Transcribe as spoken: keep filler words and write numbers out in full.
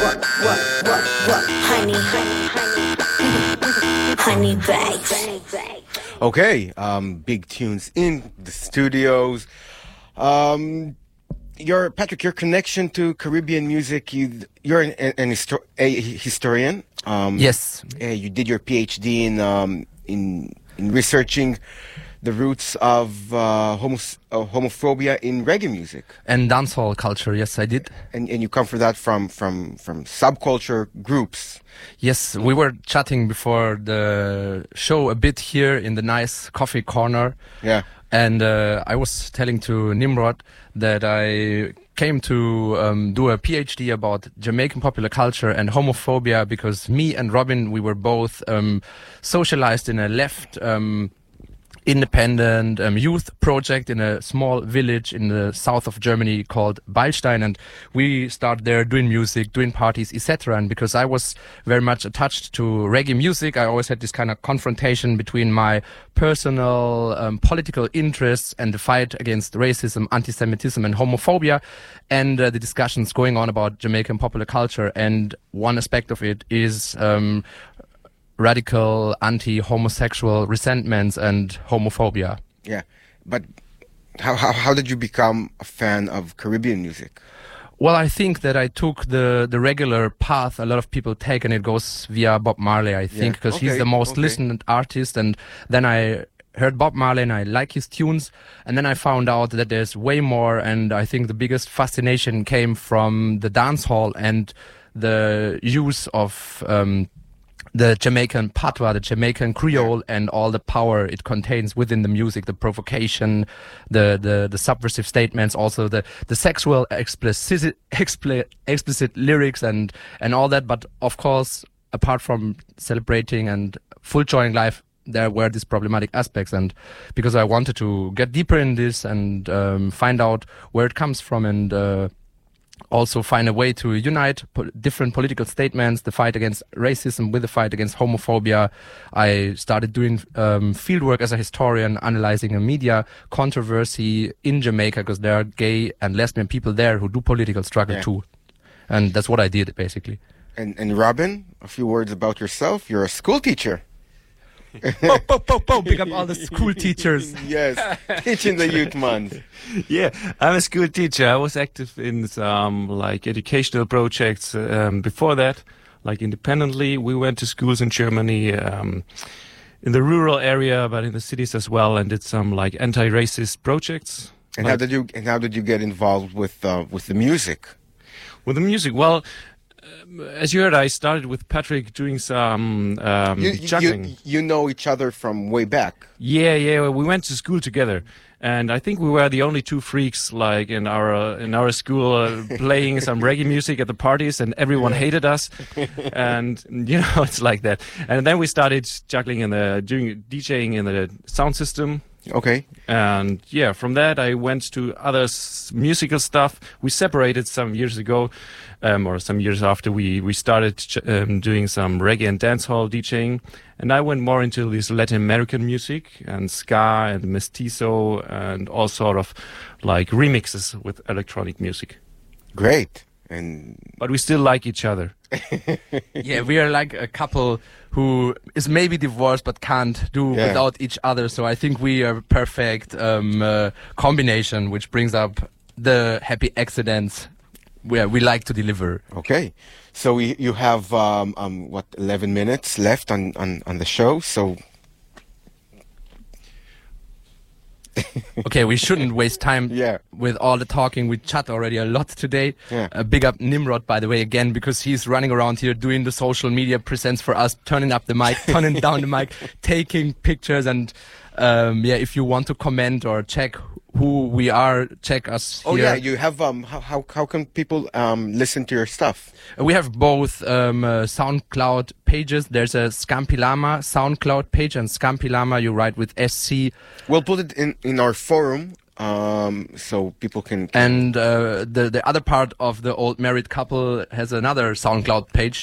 what, what, what, what, honey, honey, honey bags. Okay, um, big tunes in the studios. Um, your Patrick, your connection to Caribbean music. You, you're an, an histo- a historian. Um, yes. Uh, you did your PhD in um, in in researching the roots of uh, homos- uh, homophobia in reggae music and dancehall culture. Yes, I did. And and you come for that from from from subculture groups. Yes, we were chatting before the show a bit here in the nice coffee corner. Yeah. And uh, I was telling to Nimrod that I came to um, do a PhD about Jamaican popular culture and homophobia because me and Robin, we were both um, socialized in a left um, independent um, youth project in a small village in the south of Germany called Beilstein, and we started there doing music, doing parties, et cetera. And because I was very much attached to reggae music, I always had this kind of confrontation between my personal um, political interests and the fight against racism, anti-Semitism and homophobia, and uh, the discussions going on about Jamaican popular culture. And one aspect of it is um, radical anti-homosexual resentments and homophobia. Yeah, but how, how how did you become a fan of Caribbean music? Well, I think that I took the the regular path a lot of people take, and it goes via Bob Marley, I think, because yeah. okay, he's the most okay. listened artist. And then I heard Bob Marley and I like his tunes, and then I found out that there's way more, and I think the biggest fascination came from the dance hall and the use of um the Jamaican patois, the Jamaican Creole, and all the power it contains within the music, the provocation, the the, the subversive statements, also the, the sexual explicit, explicit explicit lyrics and, and all that. But of course, apart from celebrating and full enjoying life, there were these problematic aspects. And because I wanted to get deeper in this and um, find out where it comes from, and uh, also find a way to unite po- different political statements, the fight against racism with the fight against homophobia, I started doing um, fieldwork as a historian, analyzing a media controversy in Jamaica, because there are gay and lesbian people there who do political struggle yeah. too. And that's what I did, basically. And, and Robin, a few words about yourself. You're a school teacher. po, po, po, po, pick up all the school teachers. Yes, teaching the youth month. Yeah, I'm a school teacher. I was active in some like educational projects um, before that, like independently. We went to schools in Germany, um, in the rural area, but in the cities as well, and did some like anti-racist projects. And like, how did you and how did you get involved with uh, with the music? With the music, well. As you heard, I started with Patrick doing some um, you, juggling. You, you know each other from way back. Yeah, yeah. We went to school together, and I think we were the only two freaks like in our uh, in our school uh, playing some reggae music at the parties, and everyone hated us. And you know, it's like that. And then we started juggling in the doing DJing in the sound system. Okay. And yeah, from that I went to other s- musical stuff. We separated some years ago, um, or some years after we, we started ch- um, doing some reggae and dancehall DJing. And I went more into this Latin American music and ska and mestizo and all sort of like remixes with electronic music. Great. And but we still like each other. Yeah, we are like a couple who is maybe divorced but can't do Yeah. without each other. So I think we are a perfect um, uh, combination, which brings up the happy accidents where we like to deliver. Okay. So we, you have, um, um, what, eleven minutes left on, on, on the show. So Okay, we shouldn't waste time Yeah. with all the talking. We chat already a lot today. Yeah. Uh, big up Nimrod, by the way, again, because he's running around here doing the social media presents for us, turning up the mic, turning down the mic, taking pictures. And um, yeah, if you want to comment or check who we are, check us Oh here. yeah, you have um how how, how can people um listen to your stuff? We have both um, uh, SoundCloud pages. There's a Scampilama SoundCloud page, and Scampilama you write with S C. We'll put it in, in our forum um so people can, can And uh, the the other part of the old married couple has another SoundCloud page.